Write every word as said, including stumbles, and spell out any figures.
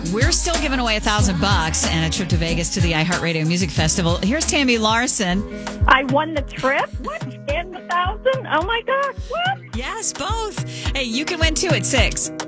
we're still giving away a thousand bucks and a trip to Vegas to the iHeartRadio Music Festival. Here's Tammy Larson. I won the trip? What? And the thousand? Oh, my gosh. What? Yes, both. Hey, you can win too at six.